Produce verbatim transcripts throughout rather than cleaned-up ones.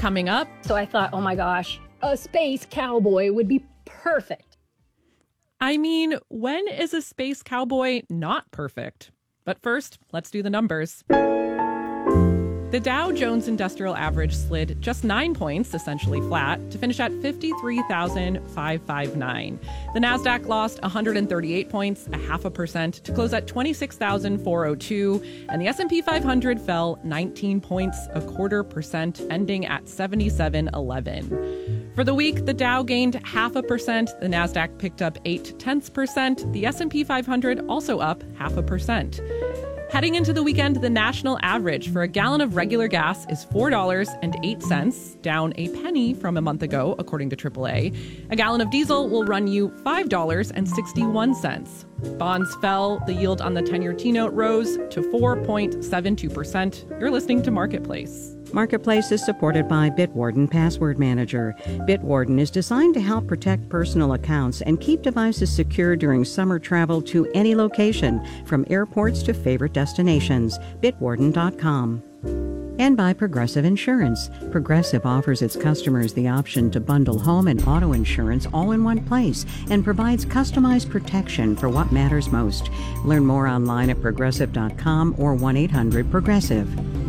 coming up. So I thought, oh my gosh, a space cowboy would be perfect. I mean, when is a space cowboy not perfect? But first, let's do the numbers. The Dow Jones Industrial Average slid just nine points, essentially flat, to finish at fifty-three thousand five hundred fifty-nine. The Nasdaq lost one hundred thirty-eight points, a half a percent, to close at twenty-six thousand four hundred two, and the S and P five hundred fell nineteen points, a quarter percent, ending at seventy-seven eleven. For the week, the Dow gained half a percent, the Nasdaq picked up eight tenths percent, the S and P five hundred also up half a percent. Heading into the weekend, the national average for a gallon of regular gas is four dollars and eight cents, down a penny from a month ago, according to triple A. A gallon of diesel will run you five dollars and sixty-one cents. Bonds fell. The yield on the ten-year T-note rose to four point seven two percent. You're listening to Marketplace. Marketplace is supported by Bitwarden Password Manager. Bitwarden is designed to help protect personal accounts and keep devices secure during summer travel to any location, from airports to favorite destinations. Bitwarden dot com. And by Progressive Insurance. Progressive offers its customers the option to bundle home and auto insurance all in one place and provides customized protection for what matters most. Learn more online at progressive dot com or one eight hundred progressive.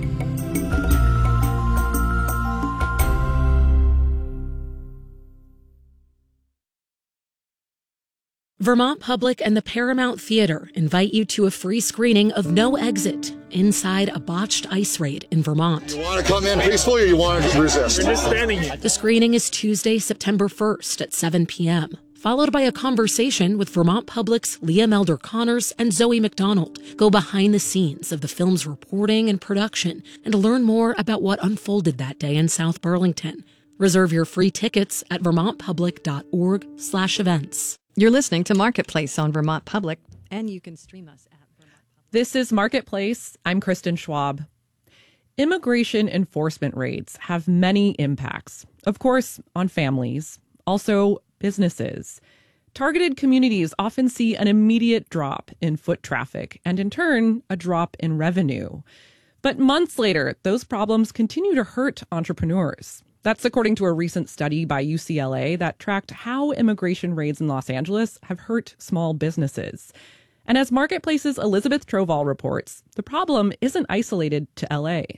Vermont Public and the Paramount Theater invite you to a free screening of No Exit inside a botched ice raid in Vermont. You want to come in peacefully or you want to resist? We're just standing here. The screening is Tuesday, September first at seven p.m., followed by a conversation with Vermont Public's Liam Elder Connors and Zoe McDonald. Go behind the scenes of the film's reporting and production and learn more about what unfolded that day in South Burlington. Reserve your free tickets at vermont public dot org slash events. You're listening to Marketplace on Vermont Public, and you can stream us at Vermont Public. This is Marketplace. I'm Kristen Schwab. Immigration enforcement raids have many impacts. Of course, on families, also businesses. Targeted communities often see an immediate drop in foot traffic and, in turn, a drop in revenue. But months later, those problems continue to hurt entrepreneurs. That's according to a recent study by U C L A that tracked how immigration raids in Los Angeles have hurt small businesses. And as Marketplace's Elizabeth Troval reports, the problem isn't isolated to L A.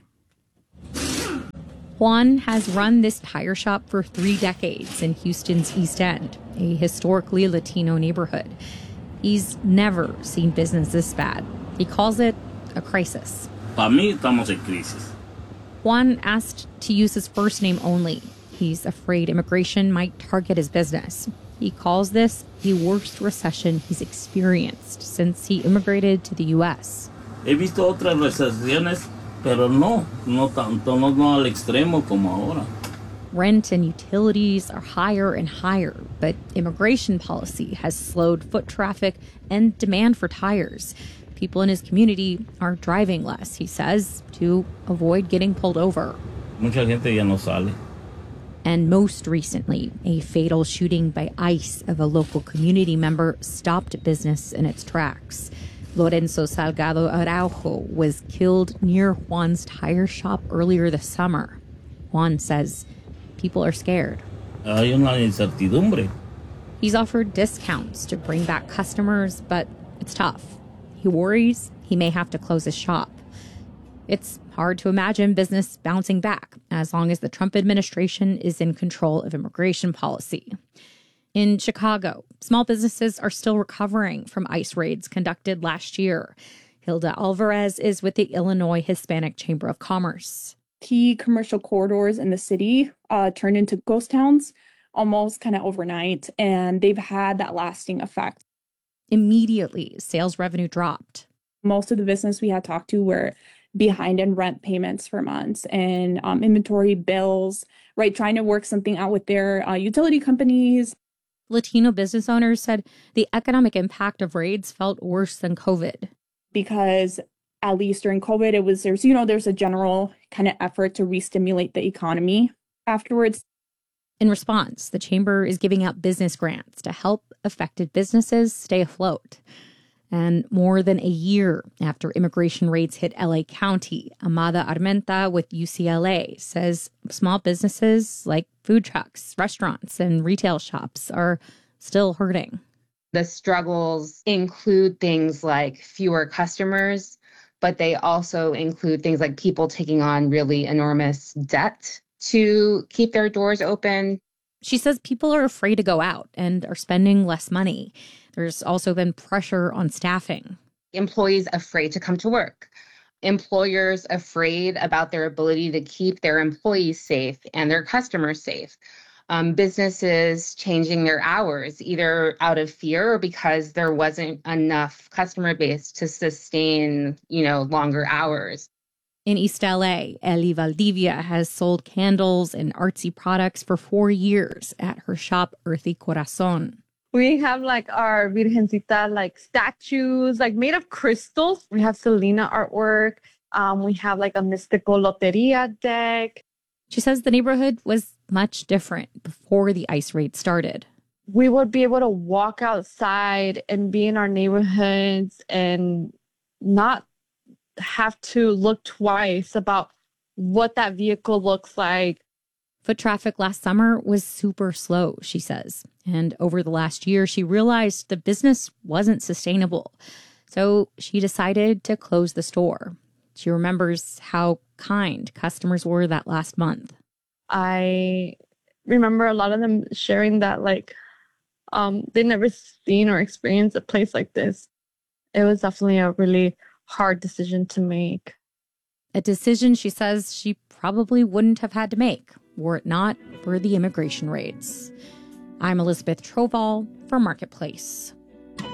Juan has run this tire shop for three decades in Houston's East End, a historically Latino neighborhood. He's never seen business this bad. He calls it a crisis. Para mí, estamos en crisis. Juan asked to use his first name only. He's afraid immigration might target his business. He calls this the worst recession he's experienced since he immigrated to the U S. He visto otras recesiones, pero no, no tanto, no, no al extremo como ahora. Rent and utilities are higher and higher, but immigration policy has slowed foot traffic and demand for tires. People in his community are driving less, he says, to avoid getting pulled over. Mucha gente ya no sale. And most recently, a fatal shooting by ICE of a local community member stopped business in its tracks. Lorenzo Salgado Araujo was killed near Juan's tire shop earlier this summer. Juan says people are scared. Hay una incertidumbre. He's offered discounts to bring back customers, but it's tough. He worries he may have to close his shop. It's hard to imagine business bouncing back as long as the Trump administration is in control of immigration policy. In Chicago, small businesses are still recovering from ICE raids conducted last year. Hilda Alvarez is with the Illinois Hispanic Chamber of Commerce. Key commercial corridors in the city uh, turned into ghost towns almost kind of overnight, and they've had that lasting effect. Immediately, sales revenue dropped. Most of the business we had talked to were behind in rent payments for months and um, inventory bills, right? Trying to work something out with their uh, utility companies. Latino business owners said the economic impact of raids felt worse than COVID. Because at least during COVID, it was, there's, you know, there's a general kind of effort to re-stimulate the economy afterwards. In response, the chamber is giving out business grants to help affected businesses stay afloat. And more than a year after immigration raids hit L A County, Amada Armenta with U C L A says small businesses like food trucks, restaurants, and retail shops are still hurting. The struggles include things like fewer customers, but they also include things like people taking on really enormous debt to keep their doors open. She says people are afraid to go out and are spending less money. There's also been pressure on staffing. Employees afraid to come to work. Employers afraid about their ability to keep their employees safe and their customers safe. Um, businesses changing their hours, either out of fear or because there wasn't enough customer base to sustain, you know, longer hours. In East L A, Eli Valdivia has sold candles and artsy products for four years at her shop, Earthy Corazon. We have like our Virgencita like statues, like made of crystals. We have Selena artwork. Um, we have like a mystical loteria deck. She says the neighborhood was much different before the ICE raid started. We would be able to walk outside and be in our neighborhoods and not have to look twice about what that vehicle looks like. Foot traffic last summer was super slow, she says. And over the last year, she realized the business wasn't sustainable. So she decided to close the store. She remembers how kind customers were that last month. I remember a lot of them sharing that, like, um, they'd never seen or experienced a place like this. It was definitely a really hard decision to make. A decision she says she probably wouldn't have had to make were it not for the immigration raids. I'm Elizabeth Troval for Marketplace.